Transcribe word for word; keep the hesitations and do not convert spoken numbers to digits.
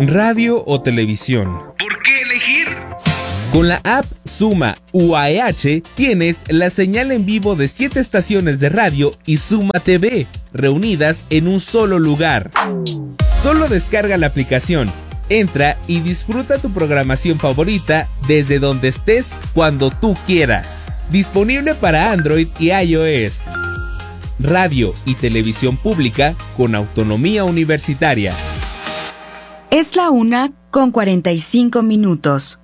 radio o televisión. ¿Por qué elegir? Con la app Suma U A E H tienes la señal en vivo de siete estaciones de radio y Suma T V, reunidas en un solo lugar. Solo descarga la aplicación, entra y disfruta tu programación favorita desde donde estés cuando tú quieras. Disponible para Android y iOS. Radio y televisión pública con autonomía universitaria. Es la una con cuarenta y cinco minutos.